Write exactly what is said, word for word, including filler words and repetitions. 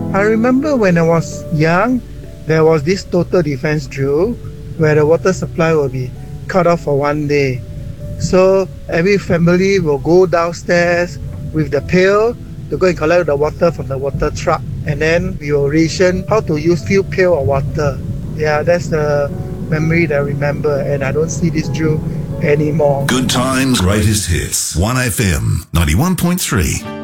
I remember when I was young, there was this total defense drill where the water supply will be cut off for one day. So every family will go downstairs with the pail to go and collect the water from the water truck, and then we will ration how to use few pail of water. Yeah, that's the memory that I remember, and I don't see this drill anymore. Good times, greatest hits. one F M ninety-one point three.